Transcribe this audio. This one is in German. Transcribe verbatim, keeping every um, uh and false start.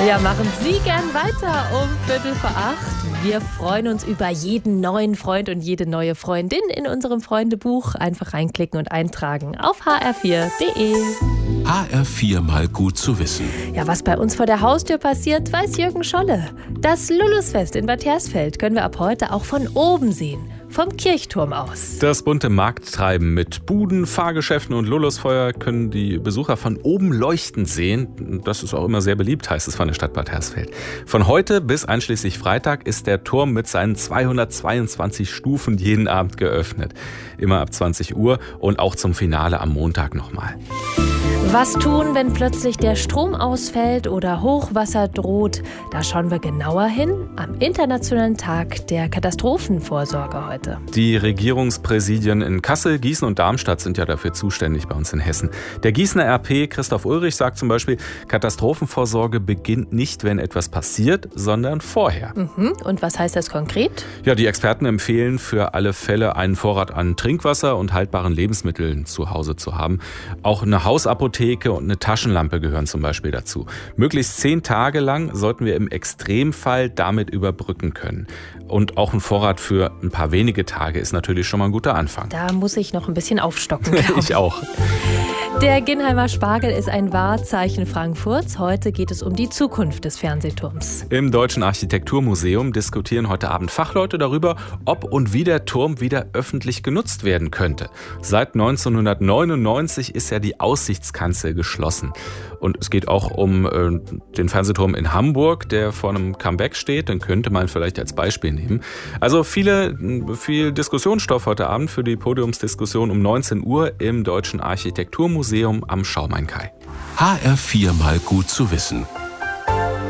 Ja, machen Sie gern weiter um Viertel vor acht. Wir freuen uns über jeden neuen Freund und jede neue Freundin in unserem Freundebuch. Einfach reinklicken und eintragen auf h r vier punkt d e. H R vier mal gut zu wissen. Ja, was bei uns vor der Haustür passiert, weiß Jürgen Scholle. Das Lulusfest in Bad Hersfeld können wir ab heute auch von oben sehen. Vom Kirchturm aus. Das bunte Markttreiben mit Buden, Fahrgeschäften und Lulusfeuer können die Besucher von oben leuchtend sehen. Das ist auch immer sehr beliebt, heißt es von der Stadt Bad Hersfeld. Von heute bis einschließlich Freitag ist der Turm mit seinen zweihundertzweiundzwanzig Stufen jeden Abend geöffnet. Immer ab zwanzig Uhr und auch zum Finale am Montag nochmal. Was tun, wenn plötzlich der Strom ausfällt oder Hochwasser droht? Da schauen wir genauer hin am Internationalen Tag der Katastrophenvorsorge heute. Die Regierungspräsidien in Kassel, Gießen und Darmstadt sind ja dafür zuständig bei uns in Hessen. Der Gießener R P Christoph Ulrich sagt zum Beispiel, Katastrophenvorsorge beginnt nicht, wenn etwas passiert, sondern vorher. Mhm. Und was heißt das konkret? Ja, die Experten empfehlen für alle Fälle einen Vorrat an Trinkwasser und haltbaren Lebensmitteln zu Hause zu haben. Auch eine Hausapotheke und eine Taschenlampe gehören zum Beispiel dazu. Möglichst zehn Tage lang sollten wir im Extremfall damit überbrücken können. Und auch ein Vorrat für ein paar wenige Tage ist natürlich schon mal ein guter Anfang. Da muss ich noch ein bisschen aufstocken, glaube ich. Ich auch. Der Ginnheimer Spargel ist ein Wahrzeichen Frankfurts. Heute geht es um die Zukunft des Fernsehturms. Im Deutschen Architekturmuseum diskutieren heute Abend Fachleute darüber, ob und wie der Turm wieder öffentlich genutzt werden könnte. Seit neunzehnhundertneunundneunzig ist ja die Aussichtskanzel geschlossen. Und es geht auch um äh, den Fernsehturm in Hamburg, der vor einem Comeback steht. Den könnte man vielleicht als Beispiel nehmen. Also viele, viel Diskussionsstoff heute Abend für die Podiumsdiskussion um neunzehn Uhr im Deutschen Architekturmuseum am Schaumainkai. H R vier mal gut zu wissen.